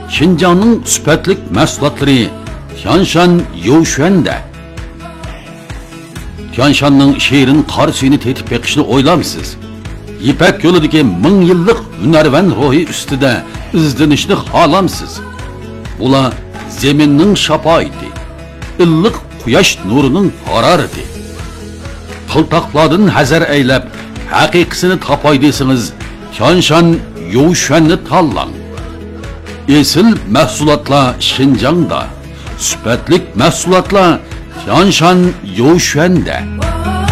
Şinjanның süpetlik mahsulotlari Tianshan Youshuanda. Tianshanның şehrin qar suyini tetib beqishni o'ylamsiz? Ipak yo'lidagi 1000 yillik hunarvan ruhi ustida izlanishni xohlamsiz? Bular zaminning shafoiti, illiq quyosh nurining harorati. Qiltoqlardan hazar aylab, haqiqisini topay desangiz, Tianshan Youshuanni tanlang. Esil mahsulotlar Şinjangda, süpetlik mahsulotlar Tianshan Youshuanda.